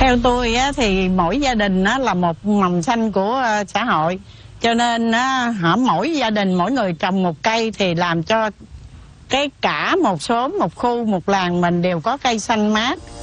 Theo tôi á, thì mỗi gia đình á, là một mầm xanh của xã hội. Cho nên á, mỗi gia đình, mỗi người trồng một cây thì làm cho cả một xóm, một khu, một làng mình đều có cây xanh mát.